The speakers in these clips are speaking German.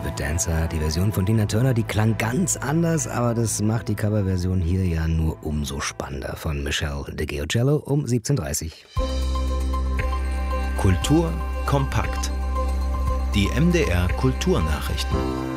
Private Dancer. Die Version von Tina Turner, die klang ganz anders, aber das macht die Coverversion hier ja nur umso spannender. Von Michelle DeGiocello um 17:30 Uhr. Kultur kompakt. Die MDR Kulturnachrichten.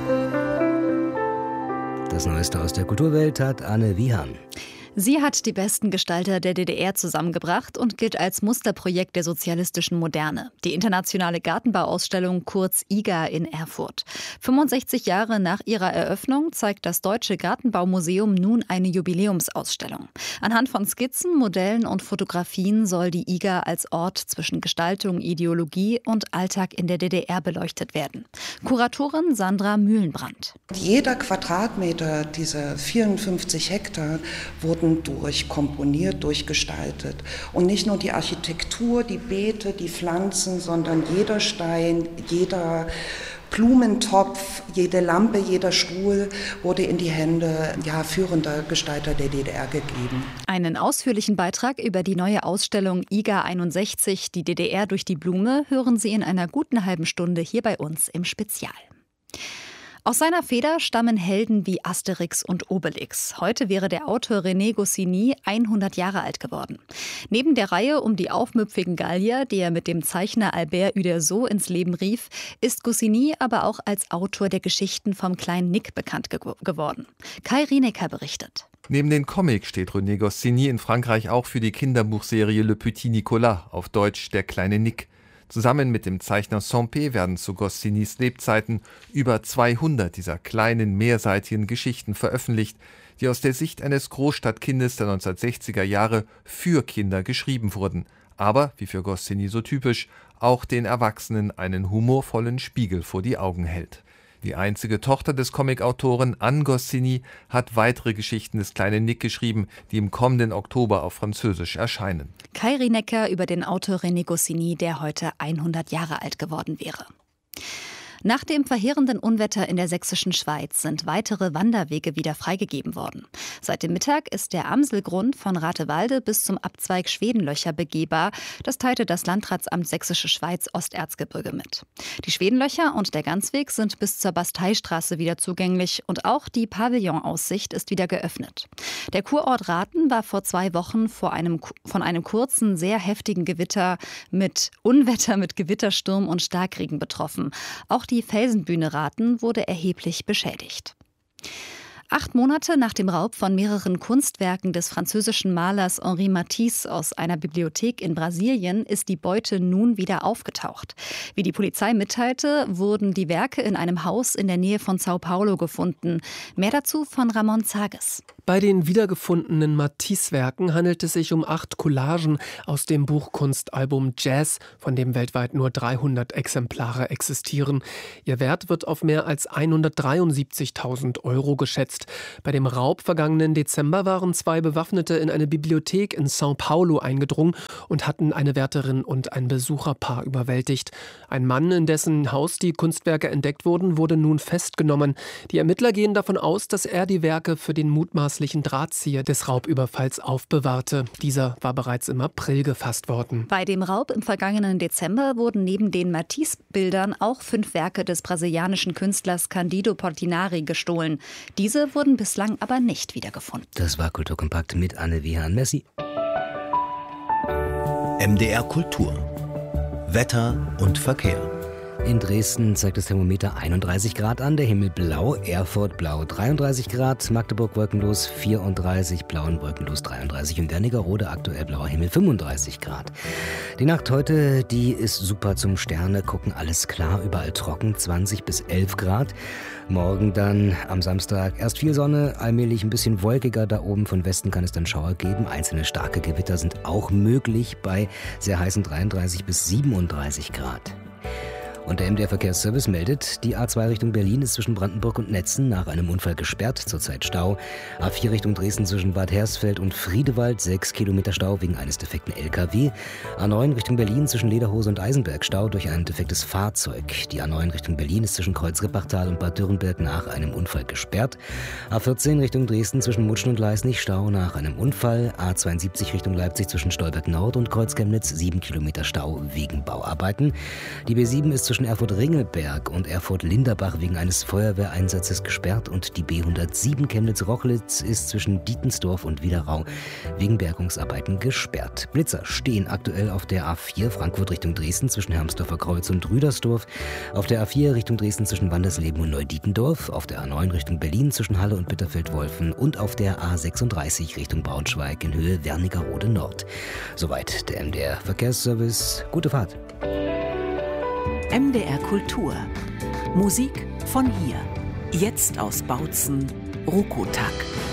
Das Neueste aus der Kulturwelt hat Anne Wiehan. Sie hat die besten Gestalter der DDR zusammengebracht und gilt als Musterprojekt der sozialistischen Moderne. Die internationale Gartenbauausstellung, kurz IGA in Erfurt. 65 Jahre nach ihrer Eröffnung zeigt das Deutsche Gartenbaumuseum nun eine Jubiläumsausstellung. Anhand von Skizzen, Modellen und Fotografien soll die IGA als Ort zwischen Gestaltung, Ideologie und Alltag in der DDR beleuchtet werden. Kuratorin Sandra Mühlenbrand. Jeder Quadratmeter dieser 54 Hektar wurden durchkomponiert, durchgestaltet. Und nicht nur die Architektur, die Beete, die Pflanzen, sondern jeder Stein, jeder Blumentopf, jede Lampe, jeder Stuhl wurde in die Hände führender Gestalter der DDR gegeben. Einen ausführlichen Beitrag über die neue Ausstellung IGA 61, die DDR durch die Blume, hören Sie in einer guten halben Stunde hier bei uns im Spezial. Aus seiner Feder stammen Helden wie Asterix und Obelix. Heute wäre der Autor René Goscinny 100 Jahre alt geworden. Neben der Reihe um die aufmüpfigen Gallier, die er mit dem Zeichner Albert Uderzo ins Leben rief, ist Goscinny aber auch als Autor der Geschichten vom kleinen Nick bekannt geworden. Kai Rienecker berichtet. Neben den Comic steht René Goscinny in Frankreich auch für die Kinderbuchserie Le Petit Nicolas, auf Deutsch Der kleine Nick. Zusammen mit dem Zeichner Sampé werden zu Goscinnys Lebzeiten über 200 dieser kleinen, mehrseitigen Geschichten veröffentlicht, die aus der Sicht eines Großstadtkindes der 1960er Jahre für Kinder geschrieben wurden. Aber, wie für Goscinny so typisch, auch den Erwachsenen einen humorvollen Spiegel vor die Augen hält. Die einzige Tochter des Comicautoren, Anne Goscinny, hat weitere Geschichten des kleinen Nick geschrieben, die im kommenden Oktober auf Französisch erscheinen. Kai Rienecker über den Autor René Goscinny, der heute 100 Jahre alt geworden wäre. Nach dem verheerenden Unwetter in der sächsischen Schweiz sind weitere Wanderwege wieder freigegeben worden. Seit dem Mittag ist der Amselgrund von Ratewalde bis zum Abzweig Schwedenlöcher begehbar. Das teilte das Landratsamt Sächsische Schweiz Osterzgebirge mit. Die Schwedenlöcher und der Ganzweg sind bis zur Basteistraße wieder zugänglich und auch die Pavillonaussicht ist wieder geöffnet. Der Kurort Rathen war vor 2 Wochen von einem kurzen, sehr heftigen Unwetter mit Gewittersturm und Starkregen betroffen. Auch die Felsenbühne Rathen wurde erheblich beschädigt. 8 Monate nach dem Raub von mehreren Kunstwerken des französischen Malers Henri Matisse aus einer Bibliothek in Brasilien ist die Beute nun wieder aufgetaucht. Wie die Polizei mitteilte, wurden die Werke in einem Haus in der Nähe von Sao Paulo gefunden. Mehr dazu von Ramon Zages. Bei den wiedergefundenen Matisse-Werken handelt es sich um 8 Collagen aus dem Buchkunstalbum Jazz, von dem weltweit nur 300 Exemplare existieren. Ihr Wert wird auf mehr als 173.000 € geschätzt. Bei dem Raub vergangenen Dezember waren 2 Bewaffnete in eine Bibliothek in São Paulo eingedrungen und hatten eine Wärterin und ein Besucherpaar überwältigt. Ein Mann, in dessen Haus die Kunstwerke entdeckt wurden, wurde nun festgenommen. Die Ermittler gehen davon aus, dass er die Werke für den mutmaßlichen Drahtzieher des Raubüberfalls aufbewahrte. Dieser war bereits im April gefasst worden. Bei dem Raub im vergangenen Dezember wurden neben den Matisse-Bildern auch 5 Werke des brasilianischen Künstlers Candido Portinari gestohlen. Diese wurden bislang aber nicht wiedergefunden. Das war Kulturkompakt mit Anne Wiehan. Merci. MDR Kultur. Wetter und Verkehr. In Dresden zeigt das Thermometer 31 Grad an, der Himmel blau, Erfurt blau 33 Grad, Magdeburg wolkenlos 34, blau und wolkenlos 33 und Wernigerode aktuell blauer Himmel 35 Grad. Die Nacht heute, die ist super zum Sterne gucken, alles klar, überall trocken, 20 bis 11 Grad. Morgen dann am Samstag erst viel Sonne, allmählich ein bisschen wolkiger da oben, von Westen kann es dann Schauer geben. Einzelne starke Gewitter sind auch möglich bei sehr heißen 33 bis 37 Grad. Und der MDR Verkehrsservice meldet, die A2 Richtung Berlin ist zwischen Brandenburg und Netzen nach einem Unfall gesperrt, zurzeit Stau. A4 Richtung Dresden zwischen Bad Hersfeld und Friedewald 6 Kilometer Stau wegen eines defekten LKW. A9 Richtung Berlin zwischen Lederhose und Eisenberg Stau durch ein defektes Fahrzeug. Die A9 Richtung Berlin ist zwischen Kreuzrippachtal und Bad Dürrenberg nach einem Unfall gesperrt. A14 Richtung Dresden zwischen Mutschen und Leisnig Stau nach einem Unfall. A72 Richtung Leipzig zwischen Stolberg Nord und Kreuz Chemnitz 7 Kilometer Stau wegen Bauarbeiten. Die B7 ist zwischen zwischen Erfurt-Ringelberg und Erfurt-Linderbach wegen eines Feuerwehreinsatzes gesperrt und die B107 Chemnitz-Rochlitz ist zwischen Dietensdorf und Wiederau wegen Bergungsarbeiten gesperrt. Blitzer stehen aktuell auf der A4 Frankfurt Richtung Dresden zwischen Hermsdorfer Kreuz und Rüdersdorf, auf der A4 Richtung Dresden zwischen Wandersleben und Neudietendorf, auf der A9 Richtung Berlin zwischen Halle und Bitterfeld-Wolfen und auf der A36 Richtung Braunschweig in Höhe Wernigerode Nord. Soweit der MDR Verkehrsservice. Gute Fahrt. MDR Kultur. Musik von hier. Jetzt aus Bautzen, Rokotak.